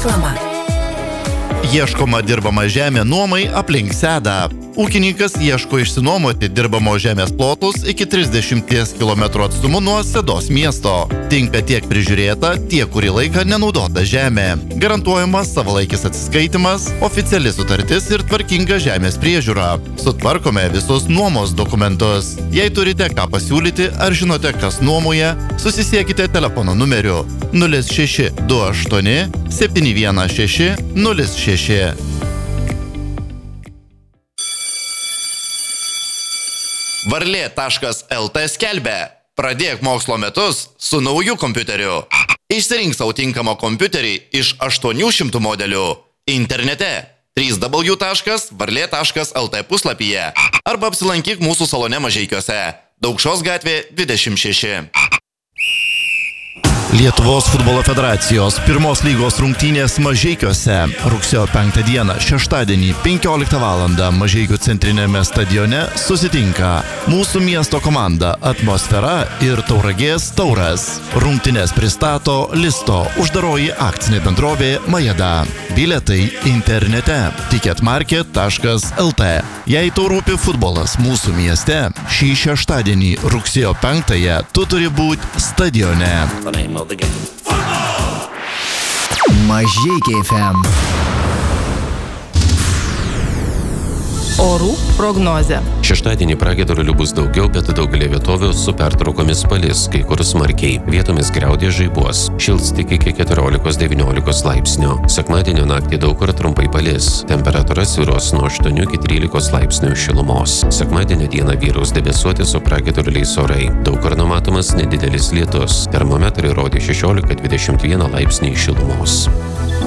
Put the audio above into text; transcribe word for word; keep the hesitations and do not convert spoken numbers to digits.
Reklama. Ieškoma dirbama žemė nuomai aplink Sedą. Ūkininkas ieško išsinuomoti dirbamo žemės plotus iki trisdešimties kilometrų atstumu nuo Sedos miesto. Tinka tiek prižiūrėta, tiek kurį laiką nenaudota žemė. Garantuojamas savalaikis atsiskaitimas, oficiali sutartis ir tvarkinga žemės priežiūra. Sutvarkome visus nuomos dokumentus. Jei turite ką pasiūlyti ar žinote, kas nuomoja, susisiekite telefono numeriu nulis šeši du aštuoni septyni vienas šeši nulis šeši. Varlė taškas el tė skelbia: pradėk mokslo metus su nauju kompiuteriu. Išsirink savo tinkamą kompiuterį iš aštuonių šimtų modelių. Internete w w w taškas varlė taškas el tė puslapyje arba apsilankyk mūsų salone Mažeikiuose. Daukšos gatvė dvidešimt šeši. Lietuvos futbolo federacijos pirmos lygos rungtynės Mažeikiuose rugsėjo penktą dieną šeštadienį penkioliktą valandą Mažeikių centrinėme stadione susitinka mūsų miesto komanda Atmosfera ir Tauragės Tauras. Rungtynes pristato Listo uždaroji akcinė bendrovė Majeda. Bilietai internete ticketmarket taškas el tė. Jei tau rūpi futbolas mūsų mieste, šį šeštadienį rugsėjo penktąją tu turi būti stadione. Mažeikiai ef em. Orų prognozė. Šeštadienį pragiedrulių bus daugiau, bet daugelį vietovių su pertraukomis palis, kai kur smarkiai. Vietomis griaudė žaibuos. Šils tik iki keturiolikos devyniolikos laipsnių. Sekmadienio naktį daug kur trumpai palis. Temperatūra svyruos nuo aštuonių iki trylikos laipsnių šilumos. Sekmadienio dieną vyraus debesuoti su pragiedruliais orai. Daug kur numatomas nedidelis lietus. Termometrai rodė šešiolika dvidešimt vieną laipsnį šilumos.